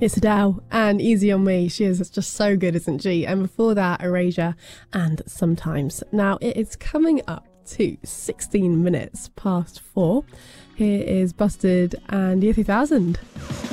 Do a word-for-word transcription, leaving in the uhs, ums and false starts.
It's Adele and Easy on Me. She is just so good, isn't she? And before that, Erasure and Sometimes. Now it is coming up to sixteen minutes past four. Here is Busted and Year three thousand.